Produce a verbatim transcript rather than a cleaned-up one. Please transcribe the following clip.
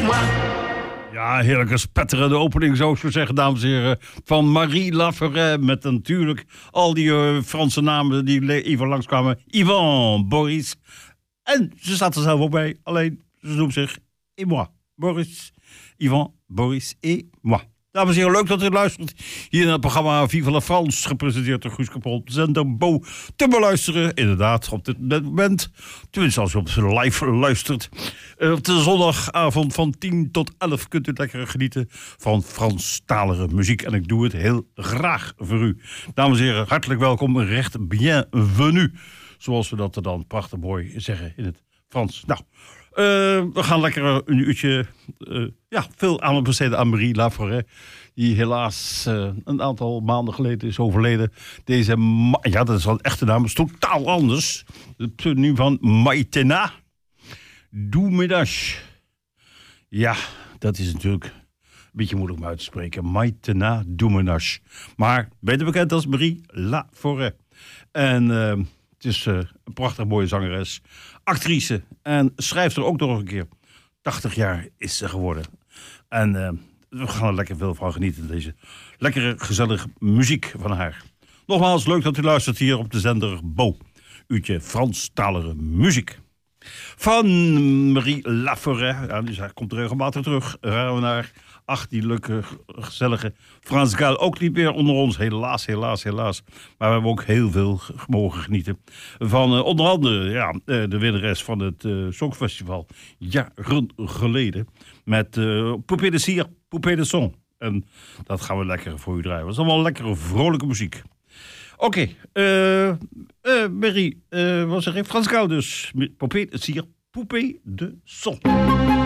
Ja, heerlijke spetterende opening, zou ik zo zeggen, dames en heren. Van Marie Laforêt, met natuurlijk al die uh, Franse namen die even langskwamen. Yvan, Boris. En ze staat er zelf ook bij, alleen ze noemt zich et moi. Boris, Yvan, Boris et moi. Dames en heren, leuk dat u luistert. Hier in het programma Vive la France, gepresenteerd door Guus Kapot. Zender Bo te beluisteren. Inderdaad, op dit moment. Tenminste, als u op live luistert. Uh, op de zondagavond van tien tot elf kunt u lekker genieten van Franstalige muziek. En ik doe het heel graag voor u. Dames en heren, hartelijk welkom. Recht bienvenue. Zoals we dat er dan prachtig mooi zeggen in het Frans. Nou, uh, we gaan lekker een uurtje uh, ja, veel aandacht besteden aan Marie Laforêt. Die helaas uh, een aantal maanden geleden is overleden. Deze, Ma- ja, dat is wel een echte naam, is totaal anders. Het pseudoniem van Maïtena Doumédache. Ja, dat is natuurlijk een beetje moeilijk om uit te spreken. Maïtena Doumédache. Maar beter bekend als Marie Laforêt. En uh, het is uh, een prachtig mooie zangeres, actrice en schrijft er ook nog een keer. tachtig jaar is ze geworden. En uh, we gaan er lekker veel van genieten. Deze lekkere, gezellige muziek van haar. Nogmaals, leuk dat u luistert hier op de zender Bo. Uurtje Franstalige muziek. Van Marie Laforêt. Ja, dus hij komt regelmatig terug. Gaan we naar... Ach, die leuke, gezellige Frans Gall. Ook niet meer onder ons, helaas, helaas, helaas. Maar we hebben ook heel veel mogen genieten. Van uh, onder andere ja, uh, de winnares van het uh, Songfestival. Jaren geleden. Met uh, Poupée de Cire, Poupée de Son. En dat gaan we lekker voor u draaien. Dat is allemaal lekkere, vrolijke muziek. Oké, okay, uh, uh, Marie, uh, wat zeg ik? Frans Gall dus. Poupée de Cire, Poupée de Son.